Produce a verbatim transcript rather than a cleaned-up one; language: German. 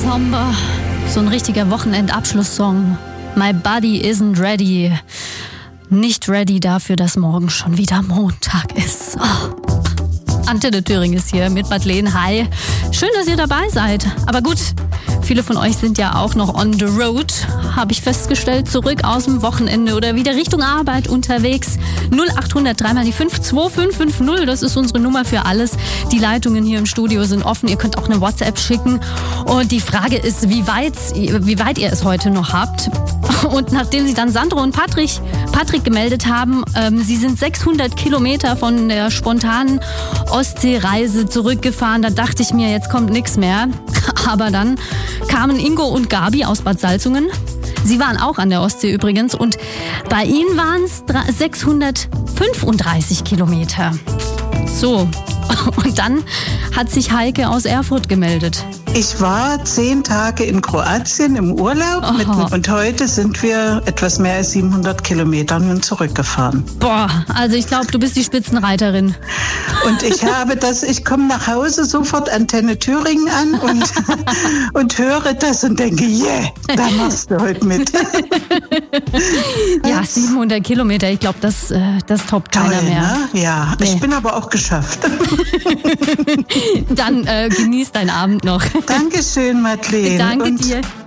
somber. So ein richtiger Wochenendabschlusssong. My body isn't ready. Nicht ready dafür, dass morgen schon wieder Montag ist. Oh. Antenne Thüringen ist hier mit Madeleine. Hi. Schön, dass ihr dabei seid. Aber gut, viele von euch sind ja auch noch on the road, habe ich festgestellt, zurück aus dem Wochenende oder wieder Richtung Arbeit unterwegs. null acht hundert drei mal die fünf zwei fünf fünf null, das ist unsere Nummer für alles. Die Leitungen hier im Studio sind offen, ihr könnt auch eine WhatsApp schicken. Und die Frage ist, wie weit, wie weit ihr es heute noch habt. Und nachdem sich dann Sandro und Patrick, Patrick gemeldet haben, ähm, sie sind sechshundert Kilometer von der spontanen Ostseereise zurückgefahren, da dachte ich mir, jetzt kommt nichts mehr. Aber dann kamen Ingo und Gabi aus Bad Salzungen. Sie waren auch an der Ostsee übrigens und bei ihnen waren es sechshundertfünfunddreißig Kilometer. So, und dann hat sich Heike aus Erfurt gemeldet. Ich war zehn Tage in Kroatien im Urlaub mit, und heute sind wir etwas mehr als siebenhundert Kilometer nun zurückgefahren. Boah, also ich glaube, du bist die Spitzenreiterin. Und ich habe das, ich komme nach Hause, sofort Antenne Thüringen an und, und höre das und denke, yeah, da machst du heute mit. Ja, siebenhundert Kilometer, ich glaube, das, das toppt keiner Toll, mehr. Ne? Ja, nee. Ich bin aber auch geschafft. Dann äh, genieß deinen Abend noch. Dankeschön, Madeleine. Danke und dir.